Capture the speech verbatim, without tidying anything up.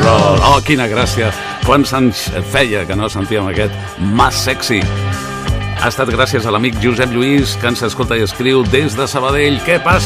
roll. Oh, quina gràcia. Quants anys feia que no sentíem aquest Más Sexy. Ha estat gràcies a l'amic Josep Lluís, que ens escolta i escriu des de Sabadell. Què passa?